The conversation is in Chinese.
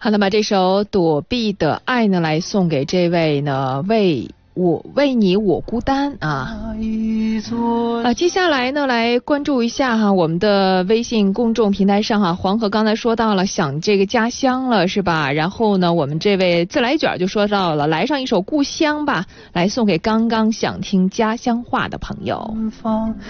好，那么这首躲避的爱呢，来送给这位呢，为你我孤单啊。接下来呢，来关注一下哈，我们的微信公众平台上哈，黄河刚才说到了想这个家乡了是吧？然后呢，我们这位自来卷就说到了来上一首故乡吧，来送给刚刚想听家乡话的朋友。